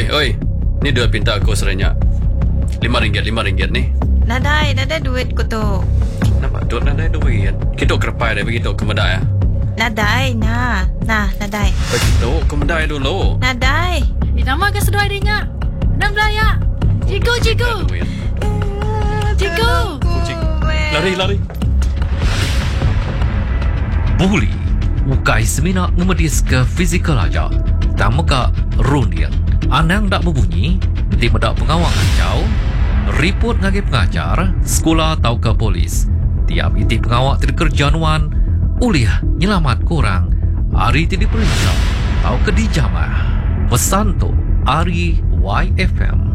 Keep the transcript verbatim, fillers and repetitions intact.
Oi, oi. Ni duit pinta aku serenyak. Lima ringgit, lima ringgit ni. Nadai, nadai duit ko to. Nampak duit nadai duit. Kita kerpai dia begitu ke medai ah. Nadai, na. Na, nadai. Eh, kita ke medai dulu. Nadai. Eh, nama ke sedoi dia. Nam belaya. Cigu, cigu. Duit. Cigu. Kucing. Lari, lari. Buli ukai semina ngemedis ke fizikal aja. Tamuka rundir. Anang dak berbunyi di medak pengawang ancau. Report ngagi pengajar sekolah tau ke polis. Tiap iti pengawak terkerjanuan uliah nyelamat kurang. Hari ti diperiksa tau ke dijamah. Pesan tu Ari Y F M.